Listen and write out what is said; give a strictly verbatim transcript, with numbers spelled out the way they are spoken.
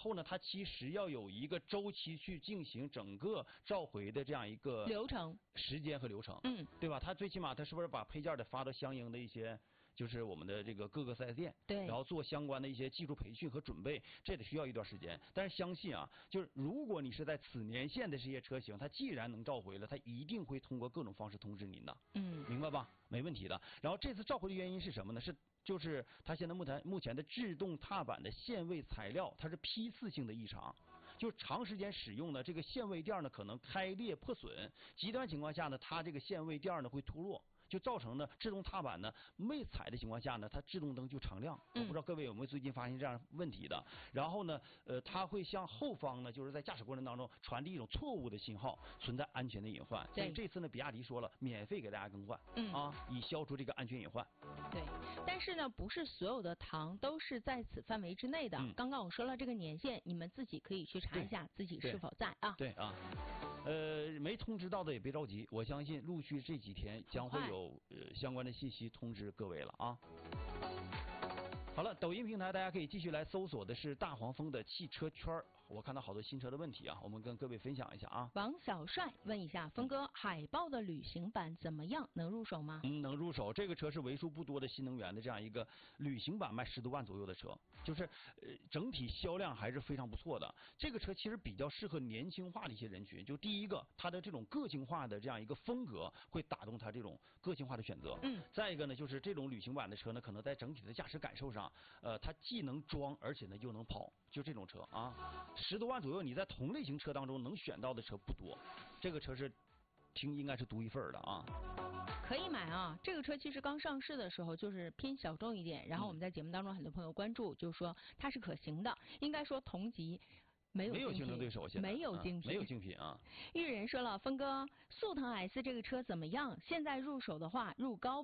后呢，它其实要有一个周期去进行整个召回的这样一个流程、 时间和流程， 嗯， 对吧？它最起码它是不是把配件得发到相应的一些，就是我们的这个各个四 S 店， 对， 然后做相关的一些技术培训和准备，这得需要一段时间。但是相信啊，就是如果你是在此年限的这些车型，它既然能召回了，它一定会通过各种方式通知您的， 嗯， 明白吧？没问题的。然后这次召回的原因是什么呢？是就是它现在目前目前的制动踏板的限位材料，它是批次性的异常，就长时间使用呢，这个限位垫呢可能开裂破损，极端情况下呢，它这个限位垫呢会脱落。就造成呢，制动踏板呢没踩的情况下呢，它制动灯就常亮。我不知道各位有没有最近发现这样问题的。然后呢，呃，它会向后方呢，就是在驾驶过程当中传递一种错误的信号，存在安全的隐患。所以这次呢，比亚迪说了，免费给大家更换，嗯啊，以消除这个安全隐患。 对，但是呢，不是所有的糖都是在此范围之内的。嗯、刚刚我说了这个年限，你们自己可以去查一下自己是否在啊。 对啊。呃，没通知到的也别着急，我相信陆续这几天将会有呃相关的信息通知各位了啊。好了，抖音平台大家可以继续来搜索的是大黄蜂的汽车圈儿，我看到好多新车的问题啊，我们跟各位分享一下啊。 王小帅问一下，峰哥，海豹的旅行版怎么样？能入手吗？ 嗯，能入手。这个车是为数不多的新能源的这样一个旅行版，卖十多万左右的车，就是呃整体销量还是非常不错的。这个车其实比较适合年轻化的一些人群，就第一个，它的这种个性化的这样一个风格会打动它这种个性化的选择。嗯。再一个呢，就是这种旅行版的车呢，可能在整体的驾驶感受上。呃，它既能装，而且呢又能跑，就这种车啊，十多万左右，你在同类型车当中能选到的车不多，这个车是听应该是独一份的啊。 可以买啊，这个车其实刚上市的时候就是偏小众一点，然后我们在节目当中很多朋友关注，就是说它是可行的，应该说同级。没有没有竞争对手，现在没有竞品， 没有竞品啊。 玉人说了，峰哥，速腾 S 这个车怎么样？现在入手的话，入高